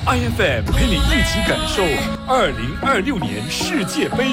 IFM 陪你一起感受2026年世界杯。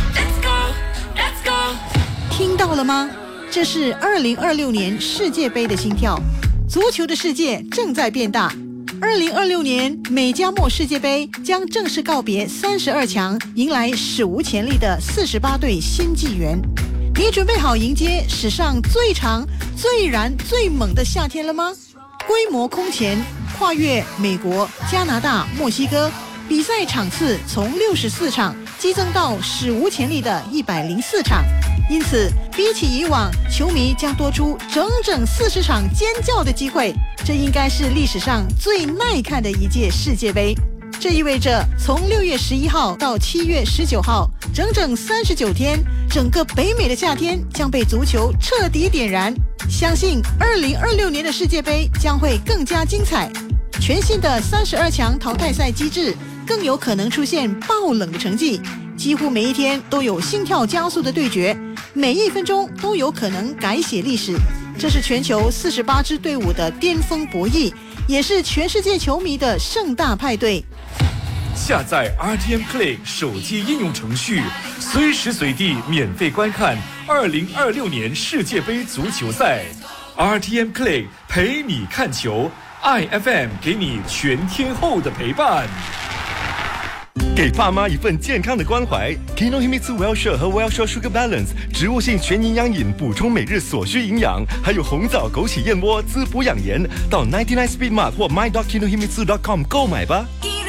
听到了吗？这是2026年世界杯的心跳，足球的世界正在变大。2026年美加墨世界杯将正式告别32强，迎来史无前例的48队新纪元。你准备好迎接史上最长、最燃、最猛的夏天了吗？规模空前，跨越美国、加拿大、墨西哥，比赛场次从64场激增到史无前例的104场。因此，比起以往，球迷将多出整整40场尖叫的机会。这应该是历史上最耐看的一届世界杯。这意味着从6月11号到7月19号，整整39天，整个北美的夏天将被足球彻底点燃。相信2026年的世界杯将会更加精彩。全新的32强淘汰赛机制更有可能出现爆冷的成绩，几乎每一天都有心跳加速的对决，每一分钟都有可能改写历史。这是全球48支队伍的巅峰博弈，也是全世界球迷的盛大派对。 下载 RTM Play 手机应用程序，随时随地免费观看2026年世界杯足球赛。RTM Play 陪你看球， IFM 给你全天候的陪伴。 给爸妈一份健康的关怀 Kinohimitsu Wellshare 和 Wellshare Sugar Balance 植物性全营养饮，补充每日所需营养，还有红枣枸杞燕窝滋补养颜，到99 Speed Mart 或 my.kinohimitsu.com 购买吧。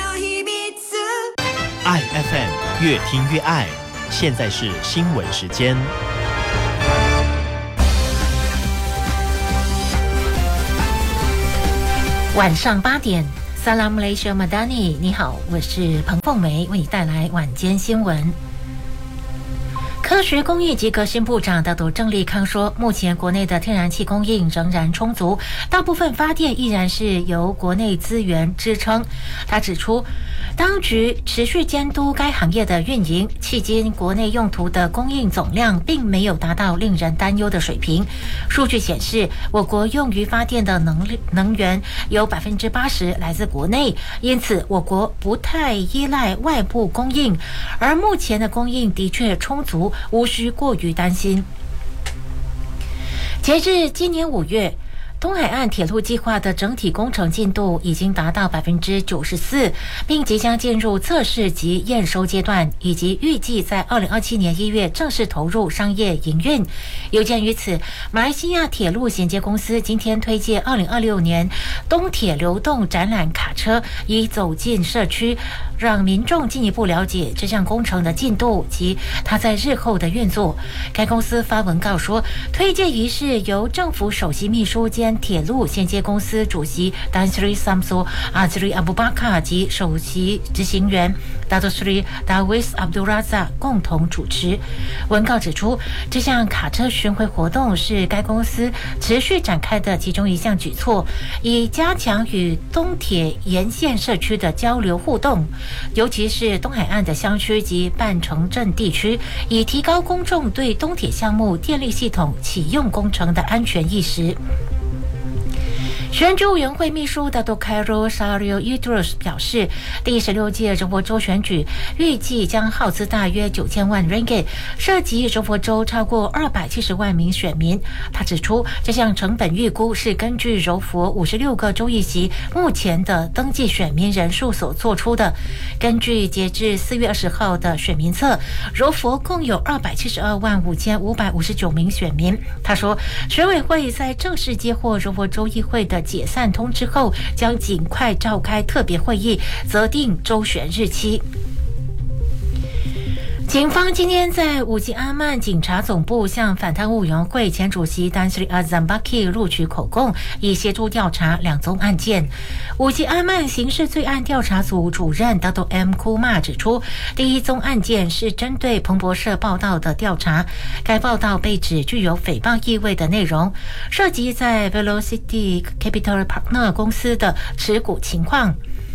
IFM 越听越爱。现在是新闻时间。 晚上8点Salam Malaysia Madani， 你好，我是彭凤梅，为你带来晚间新闻。科学工业及革新部长大都郑立康说，目前国内的天然气供应仍然充足，大部分发电依然是由国内资源支撑。他指出，当局持续监督该行业的运营，迄今国内用途的供应总量并没有达到令人担忧的水平。数据显示，我国用于发电的能源有 80% 来自国内，因此我国不太依赖外部供应，而目前的供应的确充足，无需过于担心。截至今年5月，东海岸铁路计划的整体工程进度已经达到 94%， 并即将进入测试及验收阶段，以及预计在2027年1月正式投入商业营运。有鉴于此，马来西亚铁路衔接公司今天推介2026年东铁流动展览卡车，以走进社区，让民众进一步了解这项工程的进度及它在日后的运作。该公司发文告说，推介仪式由政府首席秘书兼铁路衔接公司主席 Tan Sri Samsul Azri Abu Bakar 及首席执行员 Dato Sri Dawis Abdul Razak 共同主持。文告指出，这项卡车巡回活动是该公司持续展开的其中一项举措，以加强与东铁沿线社区的交流互动，尤其是东海岸的乡区及半城镇地区，以提高公众对东铁项目电力系统启用工程的安全意识。选举委员会秘书 Dato Khairul Sario Idrus 表示，第16届柔佛州选举预计将耗资大约9000万 ringgit， 涉及柔佛州超过270万名选民。他指出，这项成本预估是根据柔佛56个州议席目前的登记选民人数所做出的。根据截至4月20号的选民册，柔佛共有272万5559名选民。他说，选委会在正式接获柔佛州议会的解散通知后，将尽快召开特别会议，择定州选日期。警方今天在五吉阿曼警察总部向反贪污委员会前主席丹斯里阿赞巴基录取口供，以协助调查2宗案件。五吉阿曼刑事罪案调查组主任达多 M 库玛指出，第1宗案件是针对彭博社报道的调查，该报道被指具有诽谤意味的内容，涉及在 Velocity Capital Partner 公司的持股情况。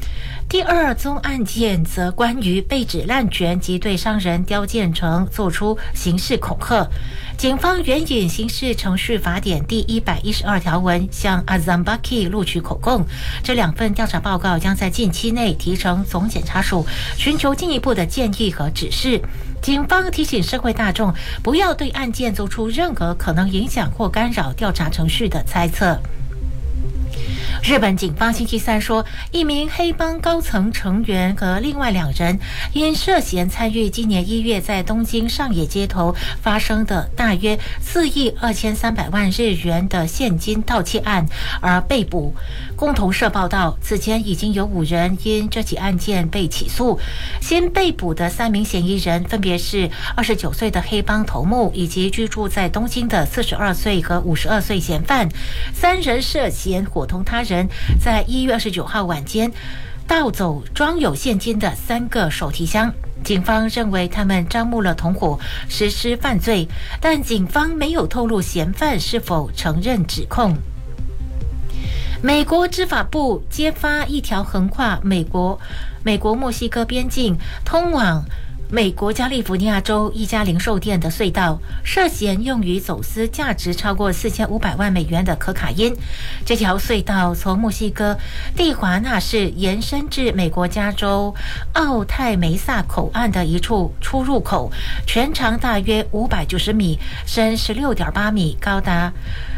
第二宗案件则关于被指滥权及对商人刁建成做出刑事恐吓。警方援引刑事程序法典第112条文向 Azambaki 录取口供。这2份调查报告将在近期内提呈总检察署，寻求进一步的建议和指示。警方提醒社会大众不要对案件做出任何可能影响或干扰调查程序的猜测。日本警方星期三说，一名黑帮高层成员和另外2人因涉嫌参与今年1月在东京上野街头发生的大约4亿2300万日元的现金盗窃案而被捕。共同社报道，此前已经有5人因这起案件被起诉。新被捕的3名嫌疑人分别是29岁的黑帮头目以及居住在东京的42岁和52岁嫌犯。3人涉嫌伙同他人在1月29号晚间盗走装有现金的3个手提箱。警方认为他们招募了同伙实施犯罪，但警方没有透露嫌犯是否承认指控。美国执法部揭发一条横跨美国墨西哥边境通往美国加利福尼亚州一家零售店的隧道，涉嫌用于走私价值超过4500万美元的可卡因。这条隧道从墨西哥蒂华纳市延伸至美国加州奥泰梅萨口岸的一处出入口，全长大约590米，深16.8米，高达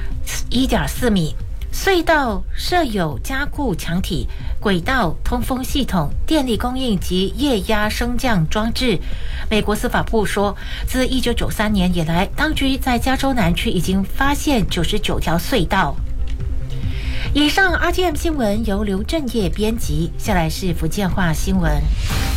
1.4米。隧道设有加固墙体、轨道、通风系统、电力供应及液压升降装置。美国司法部说，自1993年以来，当局在加州南区已经发现99条隧道。以上 RTM 新闻由刘正业编辑，下来是福建话新闻。